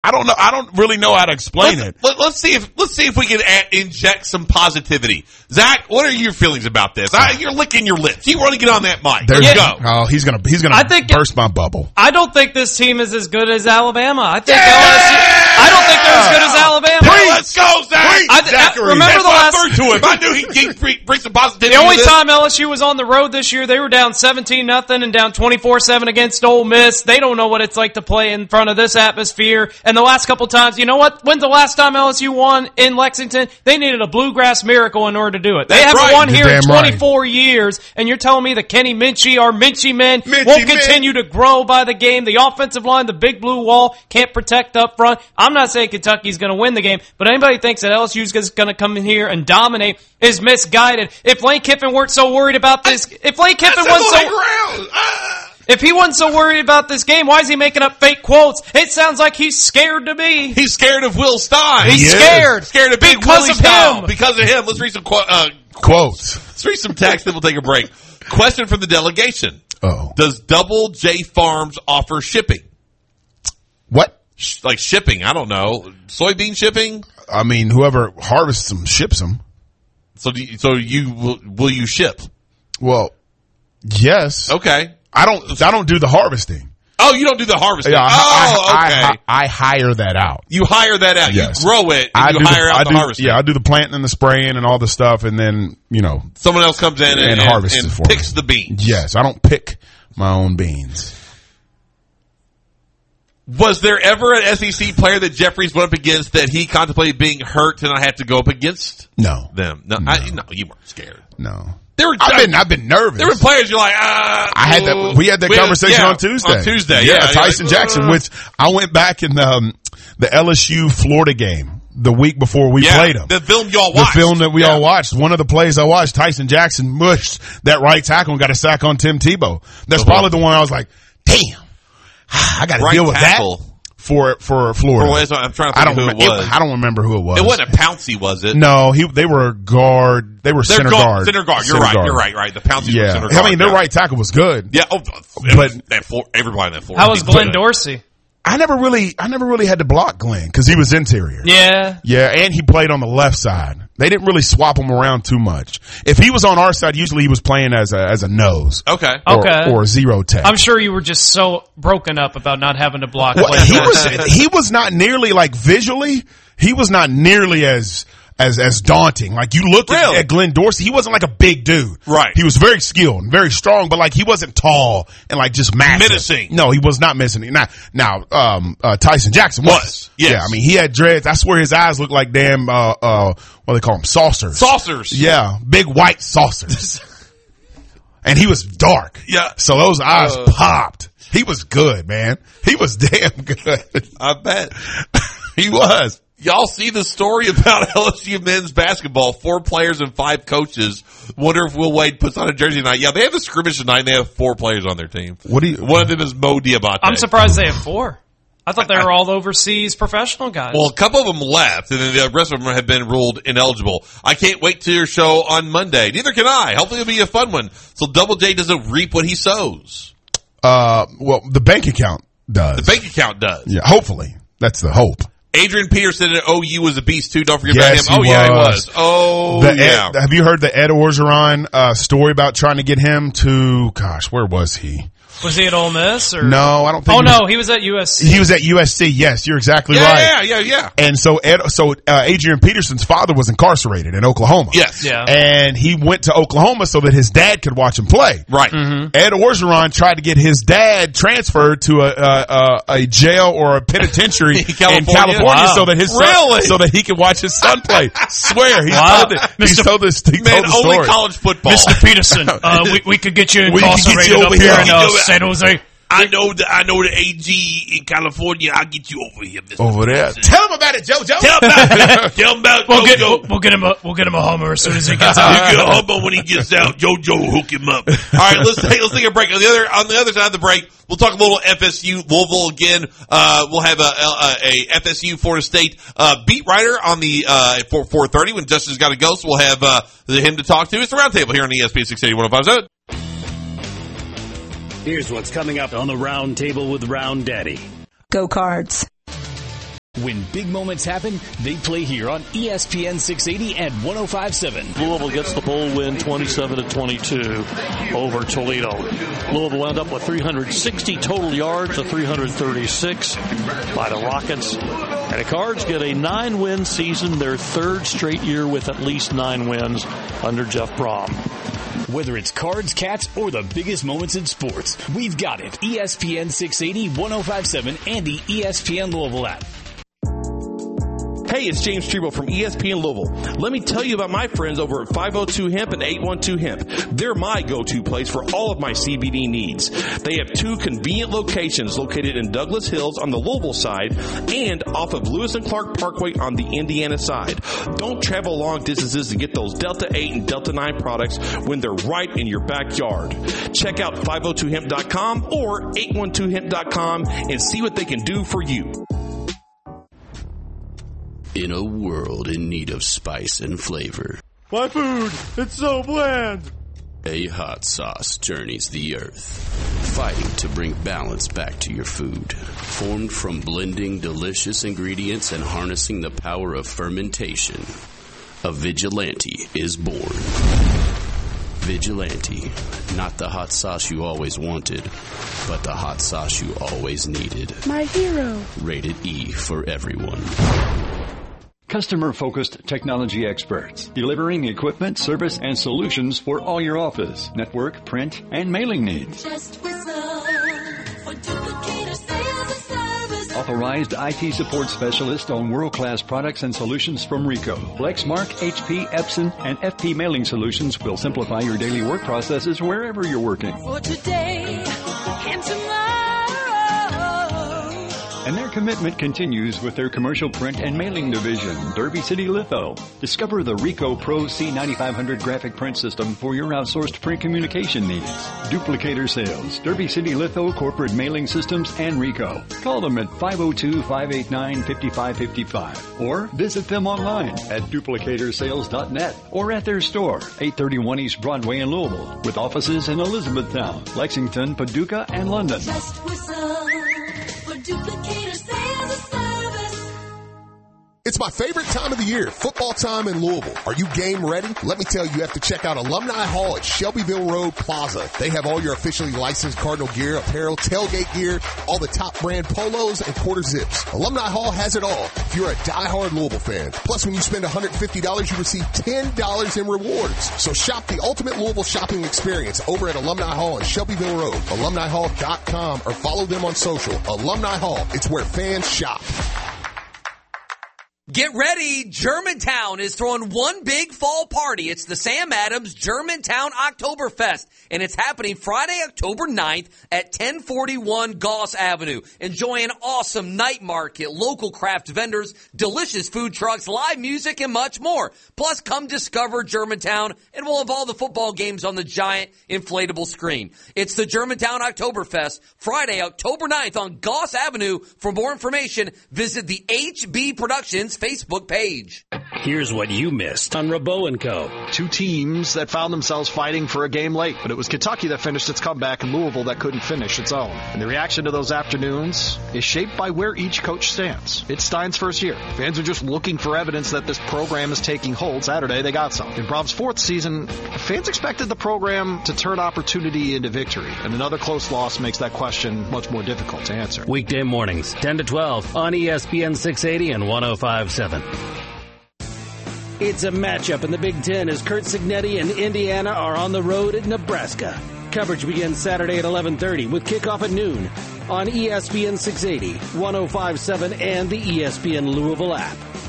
I don't know. I don't really know how to explain it. Let's see if we can inject some positivity. Zach, what are your feelings about this? You're licking your lips. You want to get on that mic? Let's go. Oh, he's gonna burst my bubble. I don't think this team is as good as Alabama. I think LSU. I don't think they're as good as Alabama. Let's go, Zach. Remember the last. I threw to him. I knew he'd bring some positivity. The only time LSU was on the road this year, they were down 17-0 and down 24-7 against Ole Miss. They don't know what it's like to play in front of this atmosphere. And the last couple times, you know what? When's the last time LSU won in Lexington? They needed a bluegrass miracle in order to do it. They haven't won here in 24 years. And you're telling me that Kenny Minchie, our Minchie men, won't continue to grow by the game. The offensive line, the big blue wall, can't protect up front. I'm not saying Kentucky's going to win the game, but anybody thinks that LSU's going to come in here and dominate is misguided. If Lane Kiffin weren't so worried about this, if he wasn't so worried about this game, why is he making up fake quotes? It sounds like he's scared to be. He's scared of Will Stein. He's scared. Scared of Big Willie Stein. Because of him. Let's read some quotes. Let's read some text, then we'll take a break. Question from the delegation. Oh. Does Double J Farms offer shipping? What? Like shipping, I don't know. Soybean shipping? I mean, whoever harvests them ships them. So will you ship? Well, yes. Okay. I don't do the harvesting. Oh, you don't do the harvesting. Yeah, okay. I hire that out. You hire that out. Yes. You grow it and you hire out the harvesting. Yeah, I do the planting and the spraying and all the stuff, and then, someone else comes in and harvests it for picks the beans. Yes, I don't pick my own beans. Was there ever an SEC player that Jeffries went up against that he contemplated being hurt and I had to go up against? No. Them? No. You weren't scared. No. I've been nervous. There were players you're like, we had that conversation on Tuesday. On Tuesday, yeah. Tyson Jackson, which I went back in the LSU Florida game the week before we played them. The film y'all watched. The film that we all watched. One of the plays I watched, Tyson Jackson mushed that right tackle and got a sack on Tim Tebow. That's probably the one I was like, damn. I got to deal with tackle. That for Florida. I'm trying to think who it was. I don't remember who it was. It wasn't a Pouncey, was it? No, they were guard. They were center guard. Center guard. You're right. The Pouncey was center guard. I mean, their right tackle was good. Yeah. But everybody in that Florida. How was Glenn Dorsey? I never really had to block Glenn because he was interior. Yeah. Yeah, and he played on the left side. They didn't really swap him around too much. If he was on our side, usually he was playing as a nose. Okay. Or a zero tech. I'm sure you were just so broken up about not having to block. Well, he was not nearly like visually. He was not nearly as daunting. Like you look at Glenn Dorsey, he wasn't like a big dude. Right. He was very skilled and very strong, but like he wasn't tall and like just massive. Menacing. No, he was not menacing. Now, Tyson Jackson was. Yes. Yeah, I mean, he had dreads. I swear his eyes looked like damn, what do they call them? Saucers. Saucers. Yeah. Big white saucers. And he was dark. Yeah. So those eyes popped. He was good, man. He was damn good. I bet. He was. Y'all see the story about LSU men's basketball? 4 players and 5 coaches. Wonder if Will Wade puts on a jersey tonight. Yeah, they have a scrimmage tonight and they have 4 players on their team. One of them is Mo Diabate. I'm surprised they have 4. I thought they were all overseas professional guys. Well, a couple of them left, and then the rest of them have been ruled ineligible. I can't wait to your show on Monday. Neither can I. Hopefully it'll be a fun one. So Double J doesn't reap what he sows. Well, the bank account does. The bank account does. Yeah, hopefully. That's the hope. Adrian Peterson at OU was a beast too. Don't forget about him. He was. Have you heard the Ed Orgeron story about trying to get him to? Gosh, where was he? Was he at Ole Miss? Or? No, I don't think. He was at USC. He was at USC. Yes, you're exactly right. Yeah. And so Adrian Peterson's father was incarcerated in Oklahoma. Yes. Yeah. And he went to Oklahoma so that his dad could watch him play. Right. Mm-hmm. Ed Orgeron tried to get his dad transferred to a jail or a penitentiary in California wow. so that his son, so that he could watch his son play. Swear he told this. Only college football. Mr. Peterson, we could get you incarcerated up here in San Jose. I know the AG in California. I'll get you over here, Mr. Over there. Peterson. Tell him about it, JoJo. Tell him about JoJo. We'll get him a Hummer as soon as he gets out. You get a Hummer when he gets out. JoJo will hook him up. All right, let's take a break. On the other side of the break, we'll talk a little FSU Louisville again. We'll have a FSU Florida State beat writer on the 4:30 when Justin's got to go. So we'll have him to talk to. It's the Roundtable here on ESPN 680 105.7. Here's what's coming up on the Round Table with Round Daddy. Go Cards. When big moments happen, they play here on ESPN 680 and 105.7. Louisville gets the bowl win 27-22 over Toledo. Louisville wound up with 360 total yards to 336 by the Rockets. And the Cards get a 9-win season, their third straight year with at least 9 wins under Jeff Brom. Whether it's Cards, Cats, or the biggest moments in sports, we've got it. ESPN 680, 105.7, and the ESPN Louisville app. Hey, it's James Trebo from ESPN Louisville. Let me tell you about my friends over at 502 Hemp and 812 Hemp. They're my go-to place for all of my CBD needs. They have 2 convenient locations located in Douglas Hills on the Louisville side and off of Lewis and Clark Parkway on the Indiana side. Don't travel long distances to get those Delta 8 and Delta 9 products when they're right in your backyard. Check out 502hemp.com or 812hemp.com and see what they can do for you. In a world in need of spice and flavor, my food, it's so bland. A hot sauce journeys the earth, fighting to bring balance back to your food. Formed from blending delicious ingredients and harnessing the power of fermentation, a Vigilante is born. Vigilante, not the hot sauce you always wanted, but the hot sauce you always needed. My hero. Rated E for everyone. Customer-focused technology experts, delivering equipment, service, and solutions for all your office, network, print, and mailing needs. Just whistle for Duplicator Sales and Service. Authorized IT support specialist on world-class products and solutions from Ricoh. Lexmark, HP, Epson, and FP Mailing Solutions will simplify your daily work processes wherever you're working. For today and tomorrow. And their commitment continues with their commercial print and mailing division, Derby City Litho. Discover the Ricoh Pro C9500 graphic print system for your outsourced print communication needs. Duplicator Sales, Derby City Litho Corporate Mailing Systems, and Ricoh. Call them at 502-589-5555 or visit them online at duplicatorsales.net or at their store, 831 East Broadway in Louisville, with offices in Elizabethtown, Lexington, Paducah, and London. Just whistle for Duplicator Sales and Service. It's my favorite time of the year, football time in Louisville. Are you game ready? Let me tell you, you have to check out Alumni Hall at Shelbyville Road Plaza. They have all your officially licensed Cardinal gear, apparel, tailgate gear, all the top brand polos, and quarter zips. Alumni Hall has it all if you're a diehard Louisville fan. Plus, when you spend $150, you receive $10 in rewards. So shop the ultimate Louisville shopping experience over at Alumni Hall on Shelbyville Road, alumnihall.com, or follow them on social. Alumni Hall, it's where fans shop. Get ready, Germantown is throwing one big fall party. It's the Sam Adams Germantown Oktoberfest, and it's happening Friday, October 9th at 1041 Goss Avenue. Enjoy an awesome night market, local craft vendors, delicious food trucks, live music, and much more. Plus, come discover Germantown, and we'll have all the football games on the giant inflatable screen. It's the Germantown Oktoberfest, Friday, October 9th on Goss Avenue. For more information, visit the HB Productions Facebook page. Here's what you missed on Rabot & Co. 2 teams that found themselves fighting for a game late, but it was Kentucky that finished its comeback and Louisville that couldn't finish its own. And the reaction to those afternoons is shaped by where each coach stands. It's Stein's first year. Fans are just looking for evidence that this program is taking hold. Saturday, they got some. In Brom's 4th season, fans expected the program to turn opportunity into victory, and another close loss makes that question much more difficult to answer. Weekday mornings, 10 to 12 on ESPN 680 and 105.7. It's a matchup in the Big Ten as Curt Cignetti and Indiana are on the road at Nebraska. Coverage begins Saturday at 11:30 with kickoff at noon on ESPN 680, 105.7, and the ESPN Louisville app.